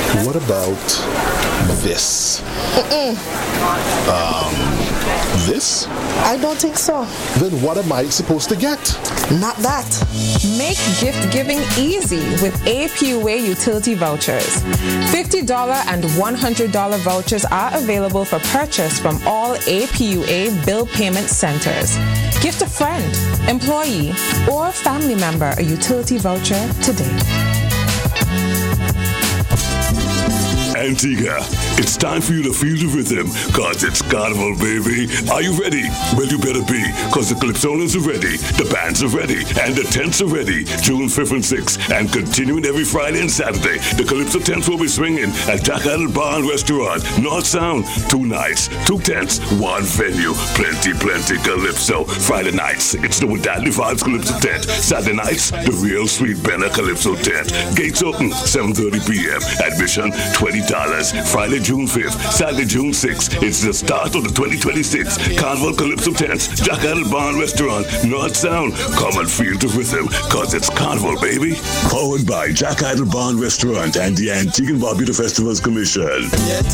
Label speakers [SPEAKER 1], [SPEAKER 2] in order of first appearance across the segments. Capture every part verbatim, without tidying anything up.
[SPEAKER 1] What about this?
[SPEAKER 2] Mm-mm.
[SPEAKER 1] Um, this?
[SPEAKER 2] I don't think so.
[SPEAKER 1] Then what am I supposed to get?
[SPEAKER 2] Not that.
[SPEAKER 3] Make gift giving easy with A P U A utility vouchers. fifty dollars and one hundred dollars vouchers are available for purchase from all A P U A bill payment centers. Gift a friend, employee, or family member a utility voucher today.
[SPEAKER 4] Antigua, it's time for you to feel the rhythm, cause it's Carnival, baby. Are you ready? Well, you better be, cause the Calypsonians are ready, the bands are ready, and the tents are ready. June fifth and sixth, and continuing every Friday and Saturday, the Calypso tents will be swinging at Jack Idle Bar and Restaurant, North Sound. Two nights, two tents, one venue. Plenty, plenty Calypso. Friday nights, it's the Wadadley Vibes Calypso tent. Saturday nights, the Real Sweet Benner Calypso tent. Gates open, seven thirty p.m. Admission, twenty dollars. Friday, June fifth, Saturday, June sixth. It's the start of the twenty twenty-six Carnival Calypso Tents, Jack Idle Bar and Restaurant, North Sound. Come and feel the rhythm, cause it's Carnival, baby. Powered by Jack Idle Bar and Restaurant and the Antigua and Barbuda Festivals Commission.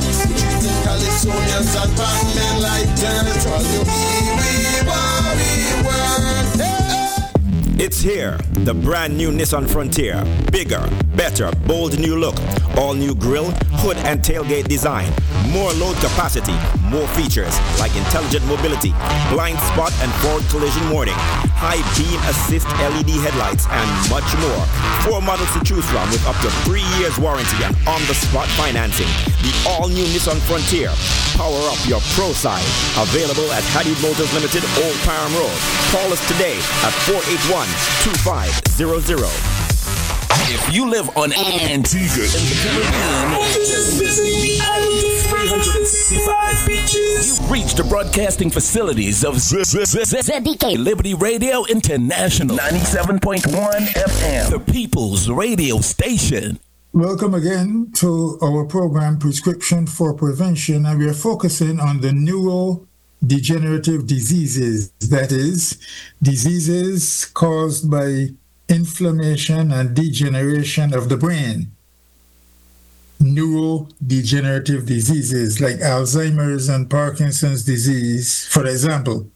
[SPEAKER 5] It's here, the brand new Nissan Frontier. Bigger, better, bold new look. All new grille, hood and tailgate design. More load capacity, more features like intelligent mobility, blind spot and forward collision warning, high beam assist L E D headlights, and much more. Four models to choose from with up to three years warranty and on-the-spot financing. The all-new Nissan Frontier. Power up your pro side. Available at Hadid Motors Limited, Old Parham Road. Call us today at four eight one, two five zero zero.
[SPEAKER 6] If you live on Antigua in the Caribbean, just visit the island of three hundred sixty-five beaches. You've reached the broadcasting facilities of Z D K Liberty Radio International, ninety-seven point one F M, the People's Radio Station.
[SPEAKER 7] Welcome again to our program Prescription for Prevention, and we are focusing on the neurodegenerative diseases, that is, diseases caused by inflammation and degeneration of the brain. Neurodegenerative diseases like Alzheimer's and Parkinson's disease, for example.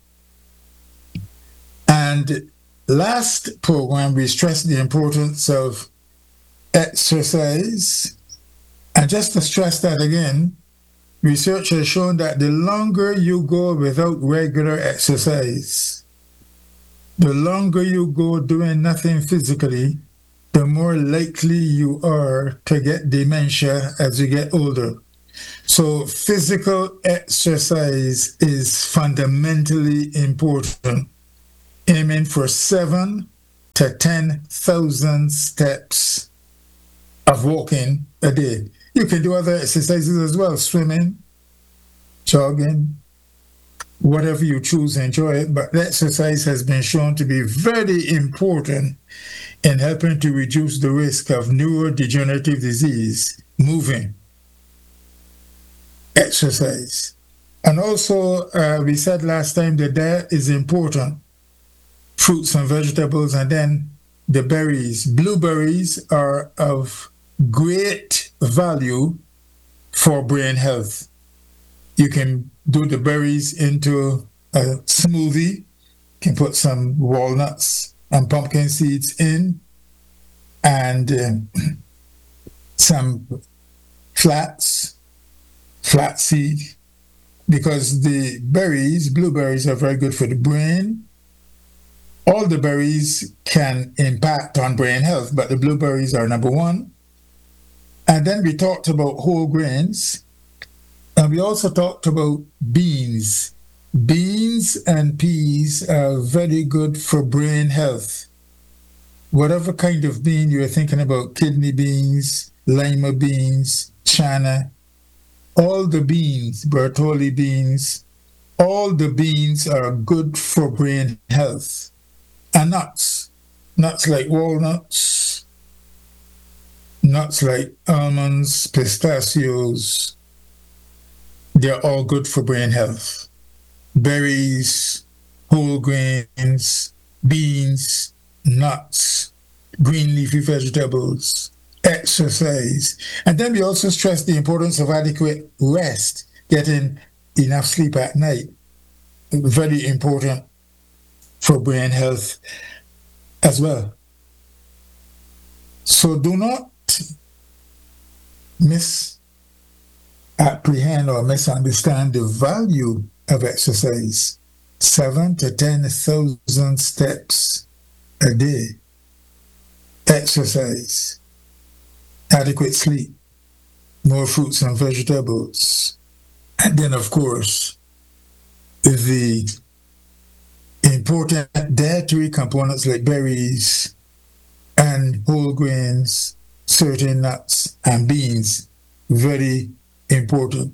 [SPEAKER 7] And last program, we stressed the importance of exercise. And just to stress that again, research has shown that the longer you go without regular exercise, the longer you go doing nothing physically, the more likely you are to get dementia as you get older. So physical exercise is fundamentally important, aiming for seven to ten thousand steps of walking a day. You can do other exercises as well, swimming, jogging, whatever you choose, enjoy it. But exercise has been shown to be very important in helping to reduce the risk of neurodegenerative disease, moving, exercise. And also, uh, we said last time that diet is important, fruits and vegetables, and then the berries. Blueberries are of great value for brain health. You can do the berries into a smoothie. You can put some walnuts and pumpkin seeds in, and uh, some flax, flaxseed, because the berries, blueberries, are very good for the brain. All the berries can impact on brain health, but the blueberries are number one. And then we talked about whole grains, and we also talked about beans. Beans and peas are very good for brain health. Whatever kind of bean you're thinking about, kidney beans, lima beans, chana, all the beans, Bertolli beans, all the beans are good for brain health. And nuts, nuts like walnuts, nuts like almonds, pistachios, they're all good for brain health. Berries, whole grains, beans, nuts, green leafy vegetables, exercise. And then we also stress the importance of adequate rest, getting enough sleep at night. Very important for brain health as well. So do not misapprehend or misunderstand the value of exercise. Seven to ten thousand steps a day. Exercise. Adequate sleep. More fruits and vegetables. And then, of course, the important dietary components like berries and whole grains, certain nuts and beans, very important.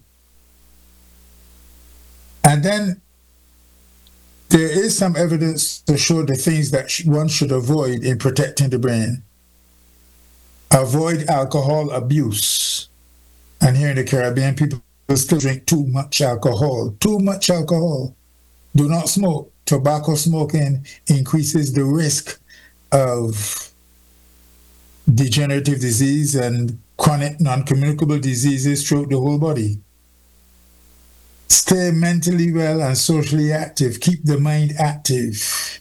[SPEAKER 7] And then there is some evidence to show the things that one should avoid in protecting the brain. Avoid alcohol abuse. And here in the Caribbean, people still drink too much alcohol. Too much alcohol. Do not smoke. Tobacco smoking increases the risk of degenerative disease and chronic non-communicable diseases throughout the whole body. Stay mentally well and socially active. Keep the mind active.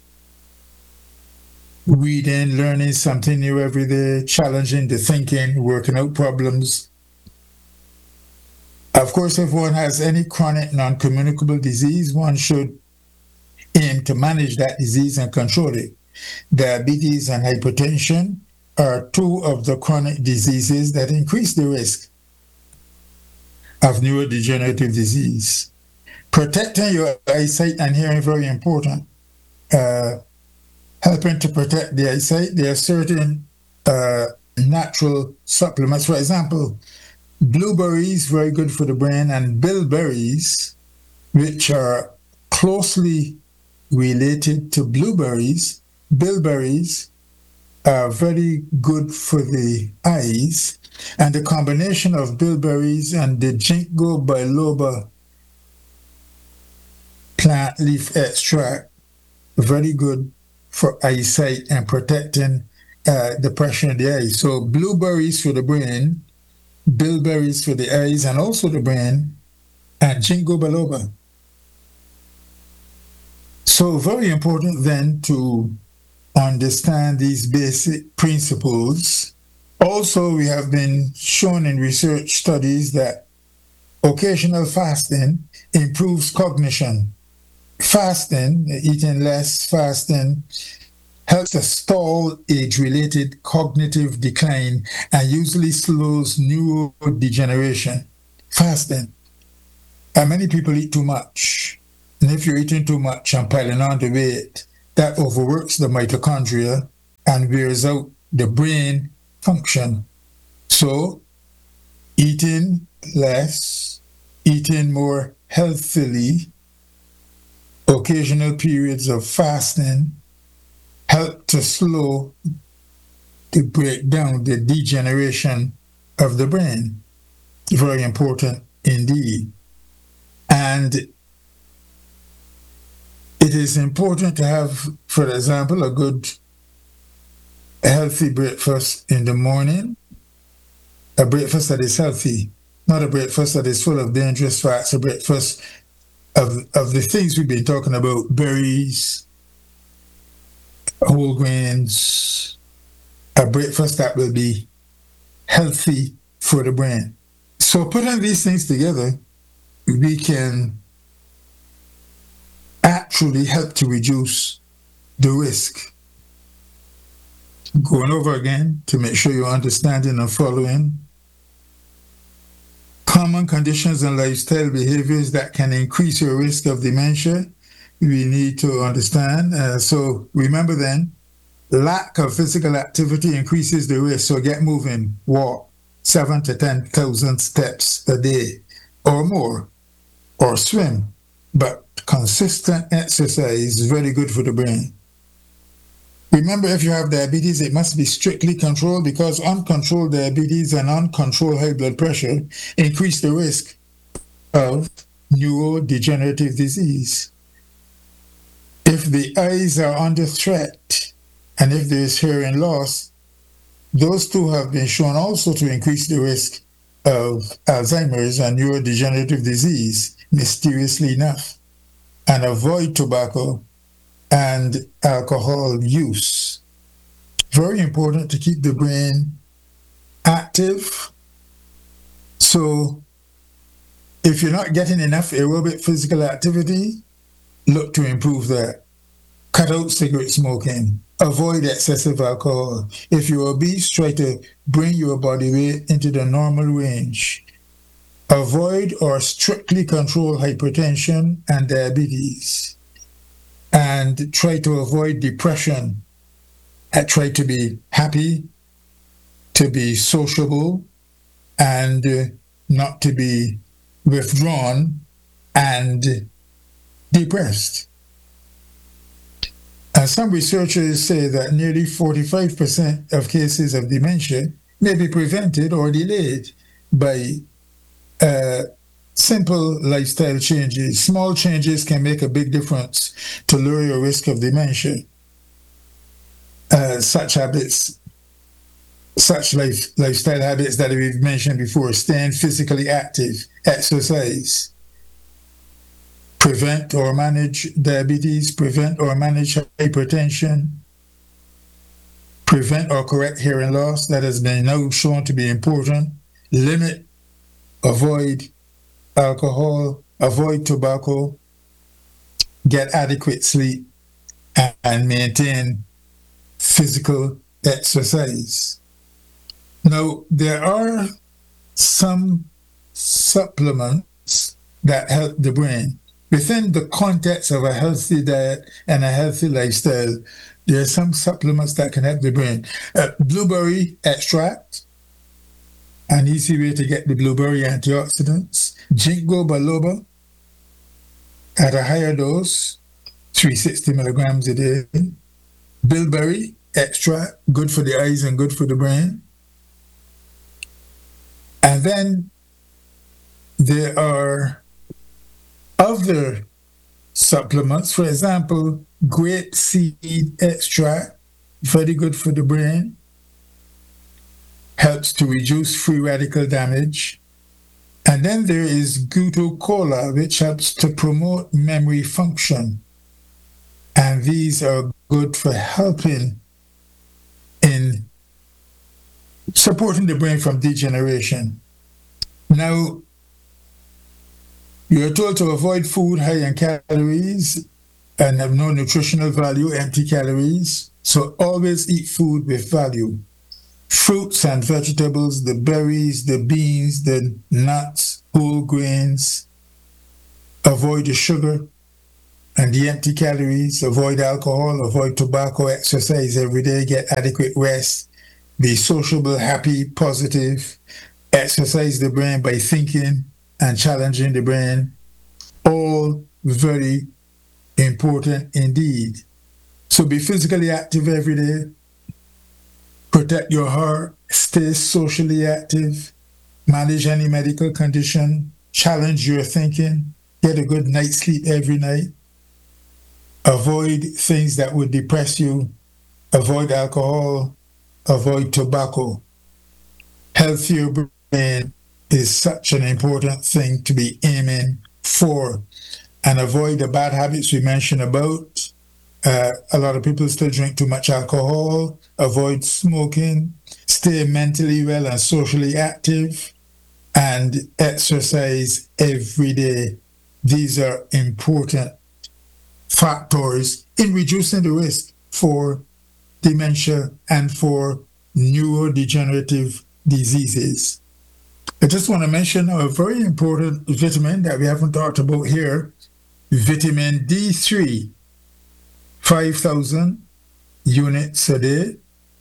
[SPEAKER 7] Reading, learning something new every day, challenging the thinking, working out problems. Of course, if one has any chronic non-communicable disease, one should aim to manage that disease and control it. Diabetes and hypertension are two of the chronic diseases that increase the risk of neurodegenerative disease. Protecting your eyesight and hearing, very important. Uh, helping to protect the eyesight, there are certain uh, natural supplements. For example, blueberries, very good for the brain, and bilberries, which are closely related to blueberries. Bilberries are very good for the eyes, and the combination of bilberries and the ginkgo biloba plant leaf extract, very good for eyesight and protecting uh, the pressure in the eyes. So blueberries for the brain, bilberries for the eyes and also the brain, and ginkgo biloba. So very important then to understand these basic principles. Also, we have been shown in research studies that occasional fasting improves cognition. Fasting, eating less, fasting, helps to stall age-related cognitive decline and usually slows neurodegeneration. Fasting. And many people eat too much. And if you're eating too much and piling on the weight, that overworks the mitochondria and wears out the brain function. So, eating less, eating more healthily, occasional periods of fasting help to slow to break down the degeneration of the brain. Very important indeed. And it is important to have, for example, a good healthy breakfast in the morning, a breakfast that is healthy, not a breakfast that is full of dangerous fats, a breakfast of, of the things we've been talking about, berries, whole grains, a breakfast that will be healthy for the brain. So putting these things together, we can actually help to reduce the risk. Going over again to make sure you're understanding and following. Common conditions and lifestyle behaviors that can increase your risk of dementia, we need to understand. Uh, so remember then, lack of physical activity increases the risk. So get moving, walk seven to ten thousand steps a day or more, or swim. But consistent exercise is very good for the brain. Remember, if you have diabetes, it must be strictly controlled because uncontrolled diabetes and uncontrolled high blood pressure increase the risk of neurodegenerative disease. If the eyes are under threat and if there is hearing loss, those two have been shown also to increase the risk of Alzheimer's and neurodegenerative disease, mysteriously enough, and avoid tobacco and alcohol use. Very important to keep the brain active. So if you're not getting enough aerobic physical activity, look to improve that. Cut out cigarette smoking. Avoid excessive alcohol. If you're obese, try to bring your body weight into the normal range. Avoid or strictly control hypertension and diabetes. And try to avoid depression. And try to be happy, to be sociable, and uh, not to be withdrawn and depressed. Uh, some researchers say that nearly forty-five percent of cases of dementia may be prevented or delayed by uh, simple lifestyle changes. Small changes can make a big difference to lower your risk of dementia. Uh, such habits, such life, lifestyle habits that we've mentioned before: staying physically active, exercise, prevent or manage diabetes, prevent or manage hypertension, prevent or correct hearing loss, that has been now shown to be important, limit, avoid alcohol, avoid tobacco, get adequate sleep, and maintain physical exercise. Now, there are some supplements that help the brain. Within the context of a healthy diet and a healthy lifestyle, there are some supplements that can help the brain. Uh, blueberry extract, an easy way to get the blueberry antioxidants. Ginkgo biloba at a higher dose, three hundred sixty milligrams a day. Bilberry extract, good for the eyes and good for the brain. And then there are other supplements, for example, grape seed extract, very good for the brain, helps to reduce free radical damage. And then there is Guto-Cola, which helps to promote memory function. And these are good for helping in supporting the brain from degeneration. Now, you're told to avoid food high in calories and have no nutritional value, empty calories. So always eat food with value. Fruits and vegetables, the berries, the beans, the nuts, whole grains. Avoid the sugar and the empty calories. Avoid alcohol, avoid tobacco, exercise every day, get adequate rest. Be sociable, happy, positive. Exercise the brain by thinking and challenging the brain. All very important indeed. So be physically active every day. Protect your heart. Stay socially active. Manage any medical condition. Challenge your thinking. Get a good night's sleep every night. Avoid things that would depress you. Avoid alcohol. Avoid tobacco. Healthier brain is such an important thing to be aiming for. And avoid the bad habits we mentioned about. Uh, a lot of people still drink too much alcohol. Avoid smoking. Stay mentally well and socially active. And exercise every day. These are important factors in reducing the risk for dementia and for neurodegenerative diseases. I just want to mention a very important vitamin that we haven't talked about here, vitamin D three, five thousand units a day,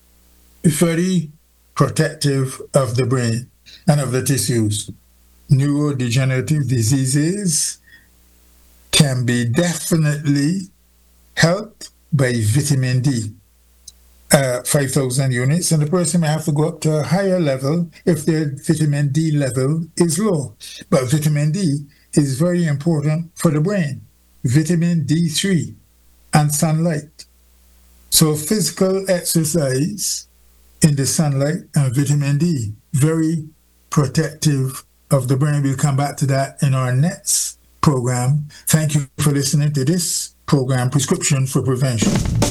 [SPEAKER 7] very protective of the brain and of the tissues. Neurodegenerative diseases can be definitely helped by vitamin D. Uh, five thousand units, and the person may have to go up to a higher level if their vitamin D level is low. But vitamin D is very important for the brain. Vitamin D three and sunlight. So physical exercise in the sunlight, and vitamin D. Very protective of the brain. We'll come back to that in our next program. Thank you for listening to this program, Prescription for Prevention.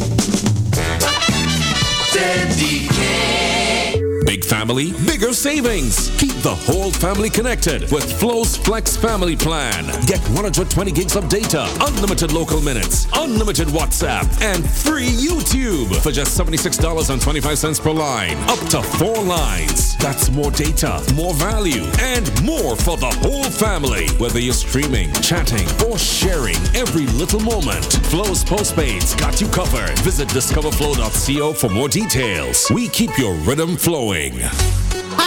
[SPEAKER 8] Big family, bigger savings. Keep the whole family connected with Flo's Flex Family Plan. Get one hundred twenty gigs of data, unlimited local minutes, unlimited WhatsApp, and free YouTube for just seventy-six dollars and twenty-five cents per line. Up to four lines. That's more data, more value, and more for the whole family. Whether you're streaming, chatting, or sharing every little moment, Flo's Postpaid's got you covered. Visit discover flow dot co for more details. We keep your rhythm flowing.